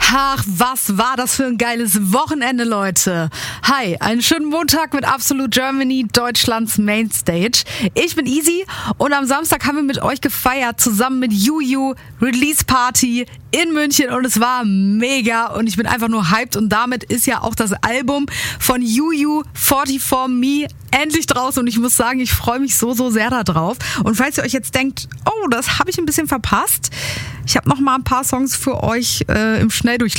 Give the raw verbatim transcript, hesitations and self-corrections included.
Ach, was war das für ein geiles Wochenende, Leute. Hi, einen schönen Montag mit Absolute Germany, Deutschlands Mainstage. Ich bin Easy und am Samstag haben wir mit euch gefeiert, zusammen mit Juju, Release Party in München und es war mega und ich bin einfach nur hyped und damit ist ja auch das Album von Juju, vierundvierzig Me, endlich draußen und ich muss sagen, ich freue mich so, so sehr da drauf. Und falls ihr euch jetzt denkt, oh, das habe ich ein bisschen verpasst, ich habe noch mal ein paar Songs für euch äh, im Schnelldurchlauf